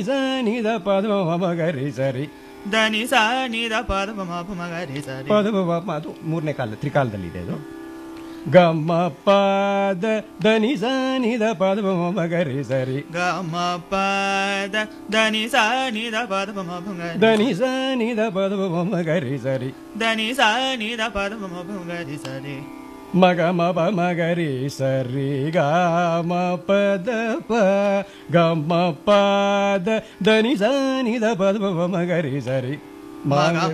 ನಿ ದ ಪದ ಮಗರಿ ಸರಿ ದನಿ ಸ ನಿ ದ ಪದ ಮಗರಿ ಸರಿ ಪದ ಅದು ಮೂರನೇ ಕಾಲ ತ್ರಿಕಾಲದಲ್ಲಿದೆ ಅದು. ಗಮ ಪದ ದನಿ ಸ ನಿ ದ ಪದ ಮಗರಿ ಸರಿ ಗಮ ಪದ ದನಿ ಸ ನಿ ದ ಪದ ಮಗರಿ ದನಿ ಸ ನಿ ದ ಪದ ಮಗರಿ ಸರಿ ದನಿ ಸ ನಿ ದ ಪದ ಮಗರಿ ಸರಿ ಮಗ ಮ ಪ ಮಗರಿ ಸರಿ ಗ ಮ ಪದ ಪ ಗ ಮ ಪದ ದನಿ ಸ ನಿ ದ ಪದ ಮಗರಿ ಸರಿ.